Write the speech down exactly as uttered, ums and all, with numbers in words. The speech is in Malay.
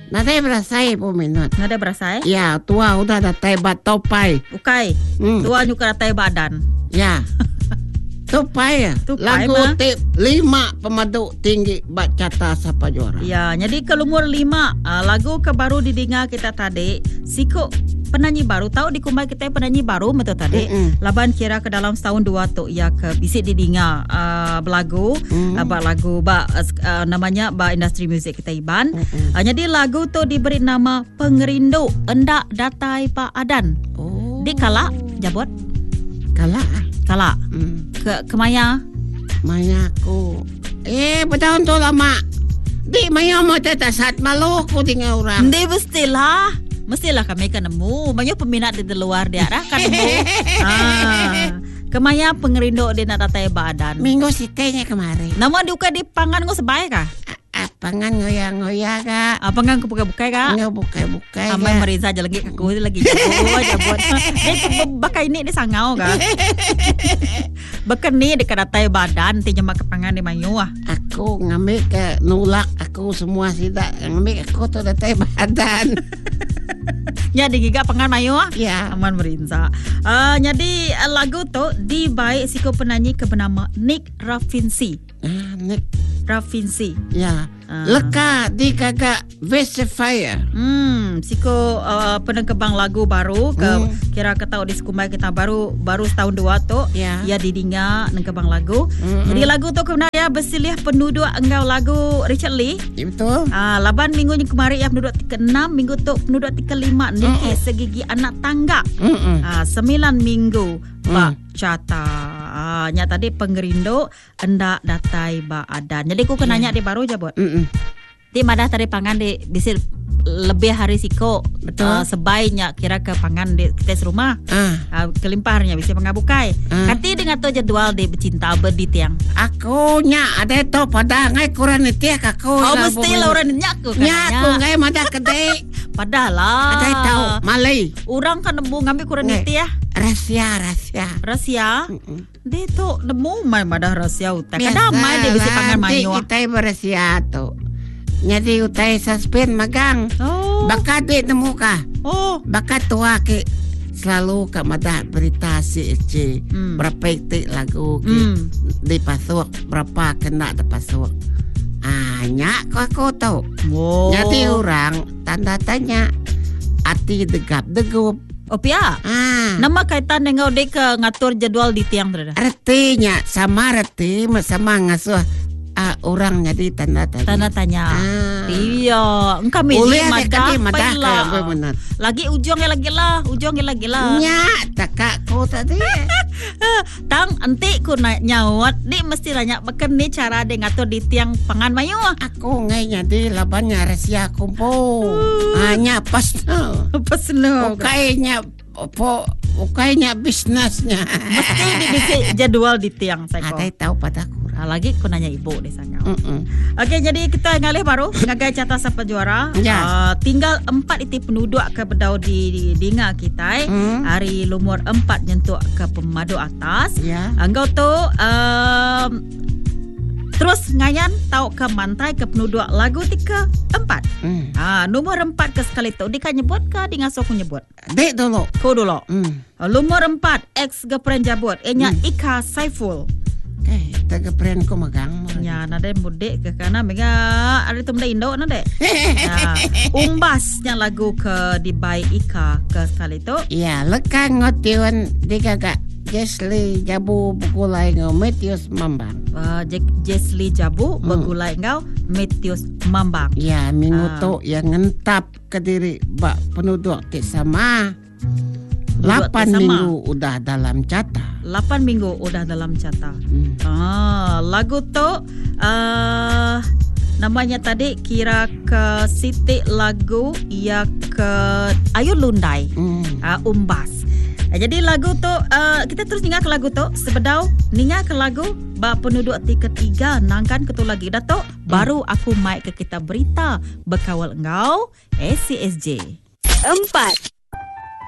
Nadai berasai po minat. Nadai berasai? Ya, tua udah datai bat topai. Ukai. Hmm. Tua juga datai badan. Ya. Tupai ya. Tupai lagu mah. tip lima pemaduk tinggi bacata sapa juara. Ya, jadi ke lumur lima uh, lagu ke baru didengar kita tadi. Siko penyanyi baru tahu di kumai kita penyanyi baru betul tadi. Mm-mm. Laban kira ke dalam setahun dua tu ya ke bisik didengar uh, belagu, mm. uh, ba lagu ba uh, namanya ba industri muzik kita Iban. Uh, jadi lagu tu diberi nama Pengerindu Endak Datai Pak Adan. Oh. Di kala jabot. Kala. Kala. Mm. Ke kemaya? Maya aku. Eh, bertahun tu lama. Di maya mo tata saat malu aku tinggal orang. Hindi mestilah. Mestilah kami kan nemu. Banyak peminat di luar daerah kan nemu. ah. Kemaya Pengerindu di Nadatai Badan. Minggu sitenya kemarin. Nama diuka di pangan ngo sebaik kah? Pangan ngoya-ngoya kak. Ah, pangan kebuka-buka kak? Nggak buka-buka kak. Amai merisa aja lagi aku lagi jauh aja buat. Dia bakai ini di sangau kak. Bekeni di Nadatai Badan ti nyemak kepangan di Mayu ah. Aku ngambil ke nulak aku semua sida ngambil aku tu Nadatai Badan. Ya di giga pangan Mayu ah. Ya. Aman merinsa. Uh, jadi lagu tu dibaik siko penyanyi ke bernama Nick Rafinsi. Ah, Nick Rafinsi. Ya. Uh. Leka di kagak Vesifire. Hmm, siko uh, penengkebang lagu baru ke hmm. kira ke tahu di Sekumai kita baru baru setahun dua tu. Ya. Ya didengar nengkebang lagu. Hmm. Jadi lagu tu kebenaran bersilih penduduk enggau lagu Richard Lee. Ya, betul. Ah, uh, laban minggu yang kemarin ya penduduk tiga enam, minggu tu penduduk tiga lima ni hmm. segigi anak tangga. Hmm. Ah, sembilan minggu hmm. Pak Cata. Ah, nya tadi Pengerindu Endak Datai Ba Adan. Jadi aku kena nanya di baru je buat. Mm-mm. Di madah tadi pangan di bisir lebih hari siko. Betul. Uh, sebaiknya kira ke pangan di tes rumah. Uh. Uh, kelimparnya bisa pengabukai. Uh. Kati dengan tu jadwal di bercinta berdi tiang. Aku nya ada tu pada ngai kurang itu aku. Oh mesti laura nyaku kan. Nyaku ngai madah kedai. Padahal lah. Ada tahu Malay. Orang kan nemu ngambil kurang itu ya. Rahasia, rahasia. Rahasia? Dia tu nemu mai madah rahasia utai. Kadang mai dia bisa pangan mayu. Kita berahasia tu. Jadi utai suspend magang. Oh. Baka dia nemu kah? Oh. Baka tua ke selalu kat madah berita C S C. Hmm. Berapa itik lagu ke hmm. dipasuk, berapa kena dipasuk. Ah, nyak kau aku tahu. Oh. Jadi orang tanda tanya. Hati degap-degup. Oh pia. Ah. Nama kaitan dengan dek ngatur jadual di tiang tu dah. Artinya sama arti sama ngasuh uh, orang jadi tanda tanya. Tanda tanya. Ah. Iya, engkau milih madah pailah. Lagi ujungnya lagi lah, ujungnya lagi lah. Nya, takak ku tadi. Tang anti ku nyawat di mesti nanya makan ni cara de ngatur di tiang pangan mayu. Aku ngai jadi labannya rahasia kumpul. Hanya pas no. Pas no. Kayaknya po kayaknya bisnisnya. Mesti di bisi jadwal di tiang saya. Ada tahu padaku. Nah, lagi aku nanya ibu di sana. Okey, jadi kita ngalih baru ngagai catat siapa juara. Ya. Uh, tinggal empat itu penduduk ke bedau di, di dinga kita. Mm. Hari lumur empat nyentuh ke pemadu atas. Ya. Engkau tu um, terus ngayan tahu ke mantai ke penduduk lagu tiga empat. Mm. Ah, nomor empat ke sekali tu dia kan nyebut ke di ngaso ku nyebut. Dek dulu. Ku dulu. Mm. Uh, lumur empat ex girlfriend jabut. Enya mm. Ika Saiful. Eh, taga friend ko magang. Ya, nada mudik ke kana mega ada tu menda Indo nade. Nah, umbasnya lagu ke di Bai Ika ke sekali tu. Ya, lekang ngotiwan dikagak Jesli Jabu begulai ngau Metius Mambang. Uh, Jesli Jabu hmm. begulai ngau Metius Mambang. Ya, minggu uh. tu yang ngentap ke diri bak penduduk ke sama. Lapan minggu udah dalam cata. Lapan minggu udah dalam cata. Hmm. Ah, lagu tu uh, namanya tadi kira ke Siti lagu ya ke Ayu Lundai. Hmm. Uh, umbas. Uh, jadi lagu tu uh, kita terus ningat ke lagu tu sebedau ningat ke lagu ba penduduk ti ketiga nangkan ketu lagi dato hmm. baru aku mai ke kita berita bekawal engau S C S J. Empat.